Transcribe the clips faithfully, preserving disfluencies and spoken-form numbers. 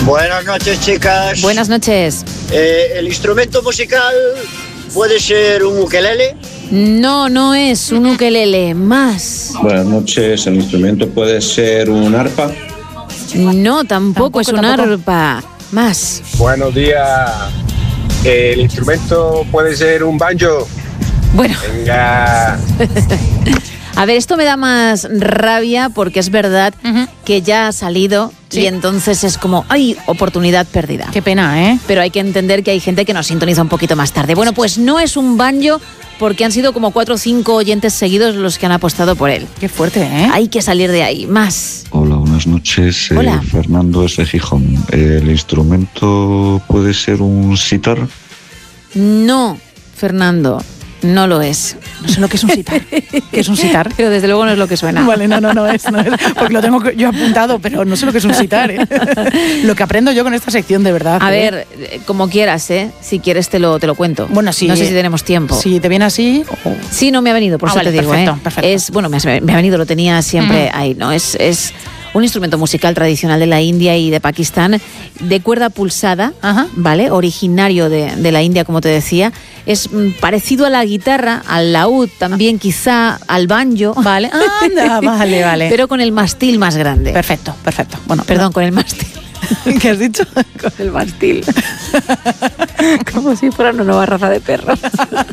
Buenas noches, chicas. Buenas noches. Eh, ¿El instrumento musical puede ser un ukelele? No, no es un ukelele. Más. Buenas noches. ¿El instrumento puede ser un arpa? No, tampoco, tampoco es un tampoco. arpa. Más. Buenos días. ¿El instrumento puede ser un banjo? Bueno. Venga. A ver, esto me da más rabia porque es verdad uh-huh. que ya ha salido sí. y entonces es como, ¡ay! Oportunidad perdida. Qué pena, ¿eh? Pero hay que entender que hay gente que nos sintoniza un poquito más tarde. Bueno, pues no es un banjo porque han sido como cuatro o cinco oyentes seguidos los que han apostado por él. Qué fuerte, ¿eh? Hay que salir de ahí. Más. Hola, buenas noches. Hola. Eh, Fernando es de Gijón. ¿El instrumento puede ser un sitar? No, Fernando. No lo es. No sé lo que es un sitar. ¿Qué es un sitar? Pero desde luego no es lo que suena. Vale, no, no, no es, no es. Porque lo tengo yo apuntado, pero no sé lo que es un sitar, ¿eh? Lo que aprendo yo con esta sección, de verdad. A ¿eh? ver, como quieras, ¿eh? Si quieres te lo, te lo cuento. Bueno, sí. No sé si tenemos tiempo. Si te viene así... O... Sí, no me ha venido, por ah, eso vale, te digo, perfecto, ¿eh? Perfecto. Es, bueno, me ha, me ha venido, lo tenía siempre uh-huh. ahí, ¿no? Es... es un instrumento musical tradicional de la India y de Pakistán, de cuerda pulsada, Ajá. ¿vale? Originario de, de la India, como te decía. Es mm, parecido a la guitarra, al laúd, también quizá al banjo. Vale, anda, vale, vale. Pero con el mástil más grande. Perfecto, perfecto. Bueno, perdón, no. con el mástil. ¿Qué has dicho? Con el mástil. Como si fuera una nueva raza de perros.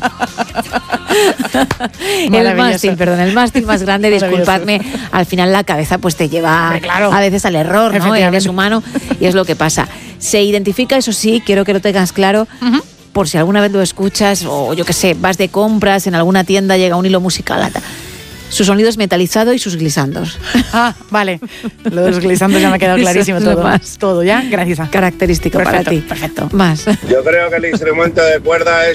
El mástil, perdón, el mástil más grande, disculpadme, al final la cabeza pues te lleva Hombre, claro. a veces al error, ¿no? Eres humano y es lo que pasa. Se identifica, eso sí, quiero que lo tengas claro, uh-huh. por si alguna vez lo escuchas o yo qué sé, vas de compras, en alguna tienda llega un hilo musical. Su sonido es metalizado y sus glisandos. Ah, vale. Lo de los glisandos ya me ha quedado clarísimo todo. Más. Todo ya, gracias. Característico perfecto, para ti. Perfecto. Más. Yo creo que el instrumento de cuerda es